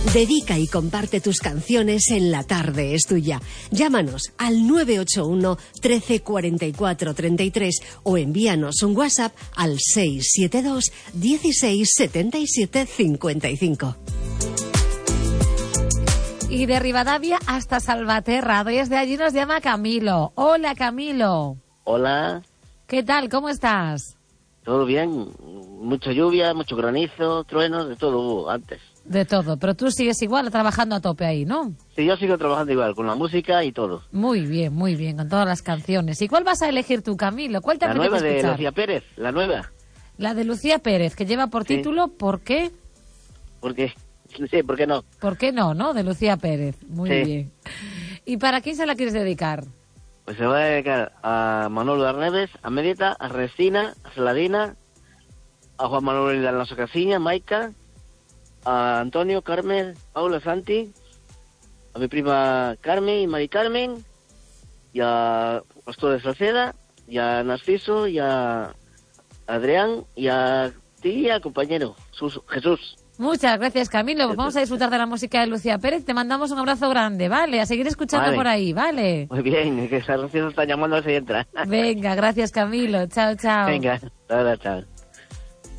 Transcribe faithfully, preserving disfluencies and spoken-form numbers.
Dedica y comparte tus canciones en La Tarde es Tuya. Llámanos al nueve ocho uno, trece, cuarenta y cuatro, treinta y tres o envíanos un WhatsApp al seis siete dos, dieciséis, setenta y siete, cincuenta y cinco. Y de Rivadavia hasta Salvaterra, desde allí nos llama Camilo. Hola, Camilo. Hola. ¿Qué tal? ¿Cómo estás? Todo bien. Mucha lluvia, mucho granizo, truenos, de todo hubo antes. De todo, pero tú sigues igual trabajando a tope ahí, ¿no? Sí, yo sigo trabajando igual, con la música y todo. Muy bien, muy bien, con todas las canciones. ¿Y cuál vas a elegir tú, Camilo? ¿Cuál te La apetece nueva de escuchar? Lucía Pérez, la nueva. La de Lucía Pérez, que lleva por Sí. título ¿Por qué? Porque, sí, ¿por qué no? ¿Por qué no, no? De Lucía Pérez. Muy Sí. bien. ¿Y para quién se la quieres dedicar? Pues se va a dedicar a Manolo Arneves, a Medita, a Restina, a Celadina, a Juan Manuel de Alonso Casiña, Maica, a Antonio, Carmen, Paula, Santi, a mi prima Carmen y Mari Carmen, y a Pastor de Salceda, y a Narciso, y a Adrián, y a ti, y a compañero Sus- Jesús. Muchas gracias, Camilo. Pues vamos a disfrutar de la música de Lucía Pérez. Te mandamos un abrazo grande, ¿vale? A seguir escuchando Vale. por ahí, ¿vale? Muy bien, que Narciso está llamando a ver si entra. Venga, gracias, Camilo. Chao, chao. Venga, hasta ahora, chao.